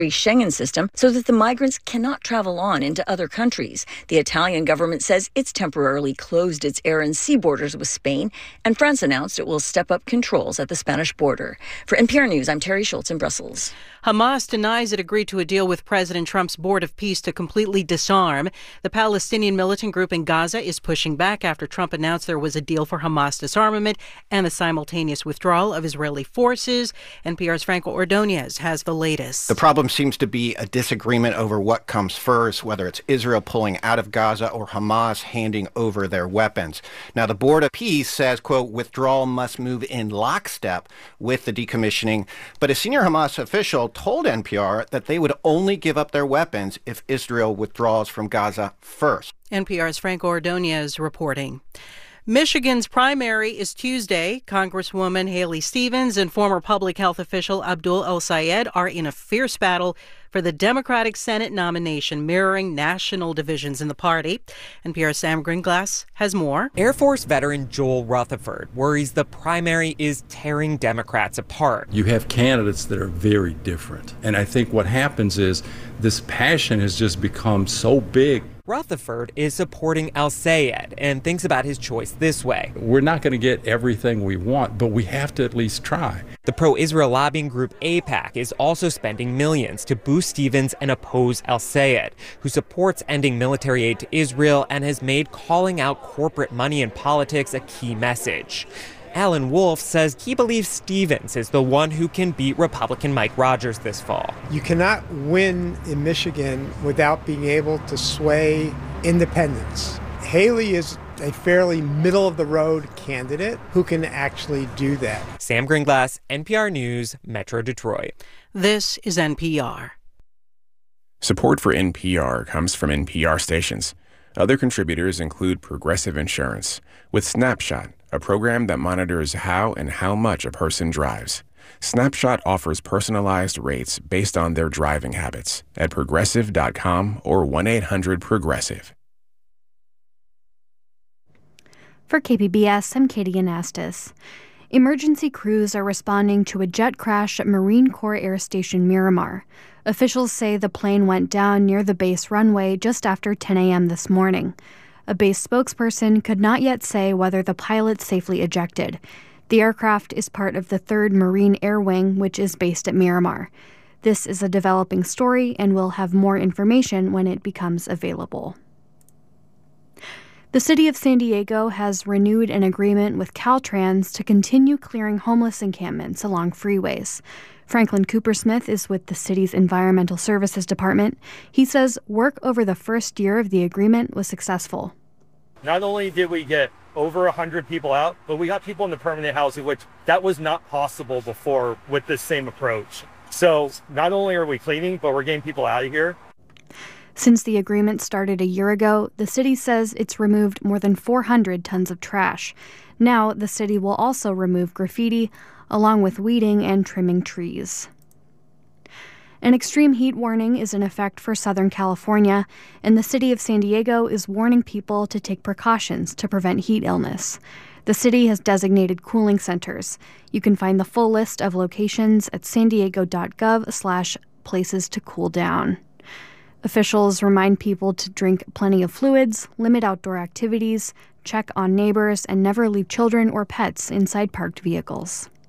Schengen system so that the migrants cannot travel on into other countries. The Italian government says it's temporarily closed its air and sea borders with Spain, and France announced it will step up controls at the Spanish border. For NPR News, I'm Terry Schultz in Brussels. Hamas denies it agreed to a deal with President Trump's Board of Peace to completely disarm. The Palestinian militant group in Gaza is pushing back after Trump announced there was a deal for Hamas disarmament and the simultaneous withdrawal of Israeli forces. NPR's Franco Ordonez has the latest. The problem seems to be a disagreement over what comes first, whether it's Israel pulling out of Gaza or Hamas handing over their weapons. Now, the Board of Peace says, quote, withdrawal must move in lockstep with the decommissioning. But a senior Hamas official told NPR that they would only give up their weapons if Israel withdraws from Gaza first. NPR's Franco Ordonez reporting. Michigan's primary is Tuesday. Congresswoman Haley Stevens and former public health official Abdul El-Sayed are in a fierce battle for the Democratic Senate nomination, mirroring national divisions in the party. NPR's Sam Gringlass has more. Air Force veteran Joel Rutherford worries the primary is tearing Democrats apart. You have candidates that are very different. And I think what happens is this passion has just become so big. Rutherford is supporting El-Sayed and thinks about his choice this way. We're not going to get everything we want, but we have to at least try. The pro-Israel lobbying group AIPAC is also spending millions to boost Stevens and oppose El-Sayed, who supports ending military aid to Israel and has made calling out corporate money in politics a key message. Alan Wolf says he believes Stevens is the one who can beat Republican Mike Rogers this fall. You cannot win in Michigan without being able to sway independents. Haley is a fairly middle-of-the-road candidate who can actually do that. Sam Gringlass, NPR News, Metro Detroit. This is NPR. Support for NPR comes from NPR stations. Other contributors include Progressive Insurance, with Snapshot, a program that monitors how and how much a person drives. Snapshot offers personalized rates based on their driving habits at progressive.com or 1-800-PROGRESSIVE. For KPBS, I'm Katie Anastas. Emergency crews are responding to a jet crash at Marine Corps Air Station Miramar. Officials say the plane went down near the base runway just after 10 a.m. this morning. A base spokesperson could not yet say whether the pilot safely ejected. The aircraft is part of the 3rd Marine Air Wing, which is based at Miramar. This is a developing story, and we'll have more information when it becomes available. The city of San Diego has renewed an agreement with Caltrans to continue clearing homeless encampments along freeways. Franklin Coopersmith is with the city's Environmental Services Department. He says work over the first year of the agreement was successful. Not only did we get over 100 people out, but we got people in the permanent housing, which that was not possible before with this same approach. So not only are we cleaning, but we're getting people out of here. Since the agreement started a year ago, the city says it's removed more than 400 tons of trash. Now, the city will also remove graffiti, along with weeding and trimming trees. An extreme heat warning is in effect for Southern California, and the city of San Diego is warning people to take precautions to prevent heat illness. The city has designated cooling centers. You can find the full list of locations at sandiego.gov/places to cool down. Officials remind people to drink plenty of fluids, limit outdoor activities, check on neighbors, and never leave children or pets inside parked vehicles.